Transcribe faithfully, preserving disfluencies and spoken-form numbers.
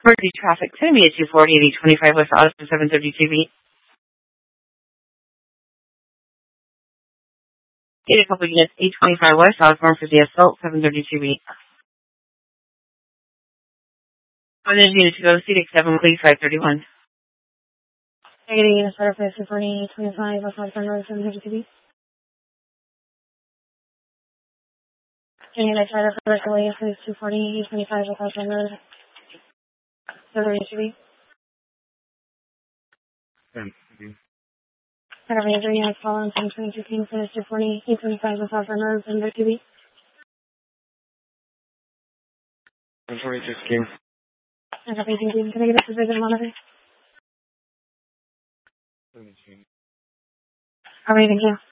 Emergency traffic, send me at two forty, eighty twenty-five West Austin, seven thirty-two B. Eight a couple units, eight twenty-five West Osborne for the assault, seven thirty-two B. One unit to go to C D X seven, please, five thirty-one. Negative unit, start for two forty, eight twenty-five West Osborne Road, seven thirty-two B. Unit, start for Berkeley, two forty, eight twenty-five West Osborne Road, seven thirty-two B. Whatever you're doing, I call on seven twenty-two Kingston, two forty, eight twenty-five West Osborne Road, seven thirty-two B. seven twenty-six King. I got anything, dude. Can I get a precision monitor? seventeen. All right, thank you.